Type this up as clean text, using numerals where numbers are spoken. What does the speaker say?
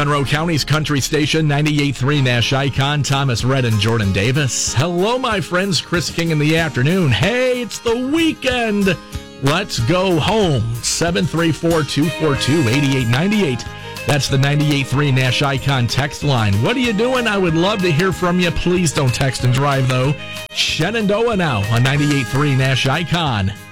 Monroe County's country station, 98.3 Nash Icon, Thomas Rhett and Jordan Davis. Hello, my friends. Chris King in the afternoon. Hey, it's the weekend. Let's go home. 734-242-8898. That's the 98.3 Nash Icon text line. What are you doing? I would love to hear from you. Please don't text and drive, though. Shenandoah now on 98.3 Nash Icon.